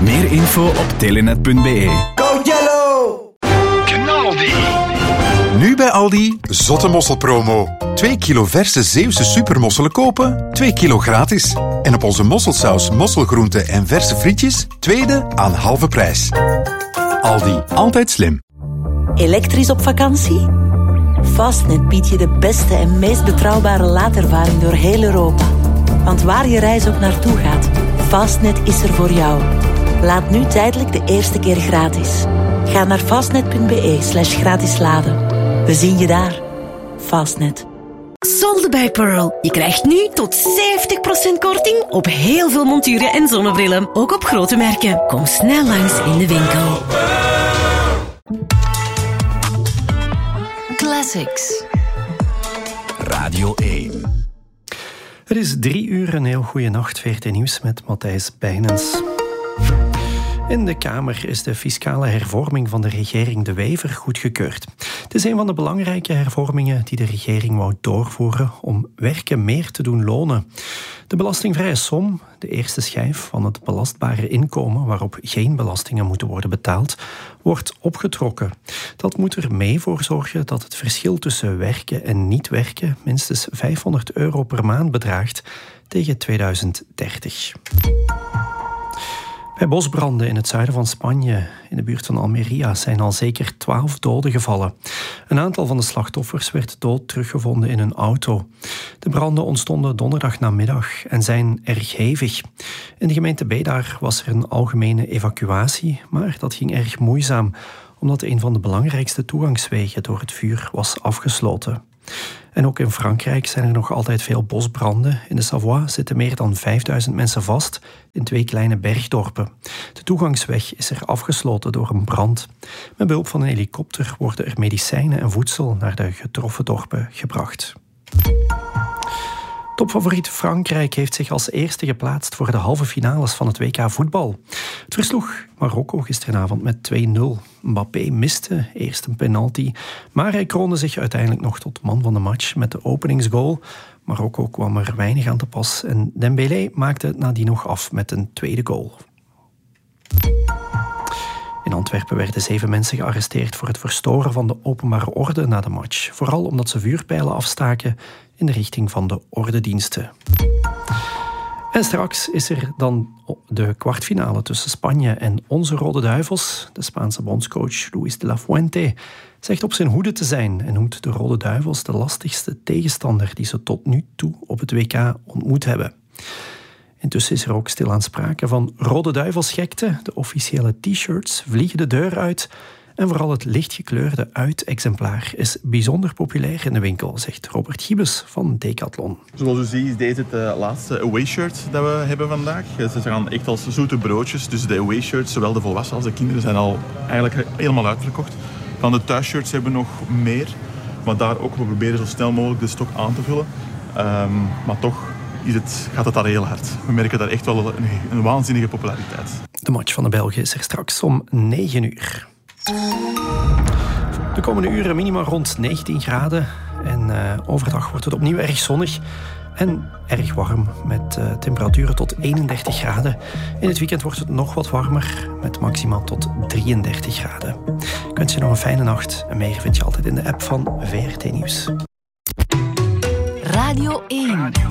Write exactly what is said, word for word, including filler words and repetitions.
Meer info op telenet punt be. Go Yellow! Knaldi! Nu bij Aldi, zotte mosselpromo. twee kilo verse Zeeuwse supermosselen kopen, twee kilo gratis. En op onze mosselsaus, mosselgroenten en verse frietjes, tweede aan halve prijs. Aldi, altijd slim. Elektrisch op vakantie? Fastnet biedt je de beste en meest betrouwbare laadervaring door heel Europa. Want waar je reis ook naartoe gaat, Fastnet is er voor jou. Laat nu tijdelijk de eerste keer gratis. Ga naar fastnet punt be slash gratis laden. We zien je daar. Fastnet. Solde bij Pearl. Je krijgt nu tot zeventig procent korting op heel veel monturen en zonnebrillen. Ook op grote merken. Kom snel langs in de winkel. Classics. Radio één. Het is drie uur, een heel goede nacht. V R T Nieuws met Matthijs Bijnens. In de Kamer is de fiscale hervorming van de regering De Wever goedgekeurd. Het is een van de belangrijke hervormingen die de regering wou doorvoeren om werken meer te doen lonen. De belastingvrije som, de eerste schijf van het belastbare inkomen waarop geen belastingen moeten worden betaald, wordt opgetrokken. Dat moet er mee voor zorgen dat het verschil tussen werken en niet werken minstens vijfhonderd euro per maand bedraagt tegen tweeduizend dertig. Bij bosbranden in het zuiden van Spanje, in de buurt van Almería, zijn al zeker twaalf doden gevallen. Een aantal van de slachtoffers werd dood teruggevonden in een auto. De branden ontstonden donderdag namiddag en zijn erg hevig. In de gemeente Bédar was er een algemene evacuatie, maar dat ging erg moeizaam, omdat een van de belangrijkste toegangswegen door het vuur was afgesloten. En ook in Frankrijk zijn er nog altijd veel bosbranden. In de Savoie zitten meer dan vijfduizend mensen vast in twee kleine bergdorpen. De toegangsweg is er afgesloten door een brand. Met behulp van een helikopter worden er medicijnen en voedsel naar de getroffen dorpen gebracht. Topfavoriet Frankrijk heeft zich als eerste geplaatst voor de halve finales van het W K voetbal. Het versloeg Marokko gisteravond met twee nul. Mbappé miste eerst een penalty, maar hij kroonde zich uiteindelijk nog tot man van de match met de openingsgoal. Marokko kwam er weinig aan te pas en Dembélé maakte het nadien nog af met een tweede goal. In Antwerpen werden zeven mensen gearresteerd voor het verstoren van de openbare orde na de match. Vooral omdat ze vuurpijlen afstaken in de richting van de ordediensten. En straks is er dan de kwartfinale tussen Spanje en onze Rode Duivels. De Spaanse bondscoach Luis de la Fuente zegt op zijn hoede te zijn en noemt de Rode Duivels de lastigste tegenstander die ze tot nu toe op het W K ontmoet hebben. Intussen is er ook stilaan sprake van Rode Duivelsgekte. De officiële t-shirts vliegen de deur uit. En vooral het lichtgekleurde uit-exemplaar is bijzonder populair in de winkel, zegt Robert Giebes van Decathlon. Zoals u ziet is deze het uh, laatste away-shirt dat we hebben vandaag. Ze gaan echt als zoete broodjes. Dus de away-shirts, zowel de volwassenen als de kinderen, zijn al eigenlijk helemaal uitverkocht. Van de thuisshirts hebben we nog meer. Maar daar ook, we proberen zo snel mogelijk de stok aan te vullen. Um, maar toch is het, gaat het daar heel hard. We merken daar echt wel een, een waanzinnige populariteit. De match van de Belgen is er straks om negen uur. De komende uren minima rond negentien graden. En uh, overdag wordt het opnieuw erg zonnig. En erg warm met uh, temperaturen tot eenendertig graden. In het weekend wordt het nog wat warmer met maximaal tot drieëndertig graden. Ik wens je nog een fijne nacht. En meer vind je altijd in de app van V R T Nieuws. Radio één.